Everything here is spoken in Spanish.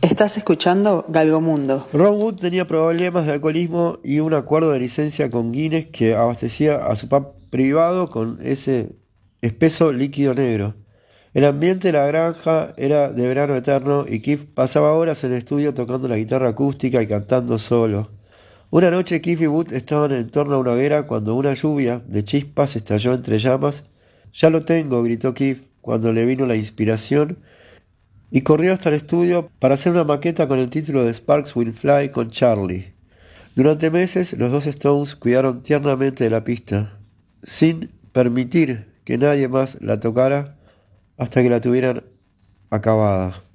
Estás escuchando Galgomundo. Ron Wood tenía problemas de alcoholismo y un acuerdo de licencia con Guinness que abastecía a su pub privado con ese espeso líquido negro. El ambiente de la granja era de verano eterno y Keith pasaba horas en el estudio tocando la guitarra acústica y cantando solo. Una noche Keith y Wood estaban en torno a una hoguera cuando una lluvia de chispas estalló entre llamas. Ya lo tengo, gritó Keith cuando le vino la inspiración y corrió hasta el estudio para hacer una maqueta con el título de Sparks Will Fly con Charlie. Durante meses los dos Stones cuidaron tiernamente de la pista, sin permitir que nadie más la tocara hasta que la tuvieran acabada.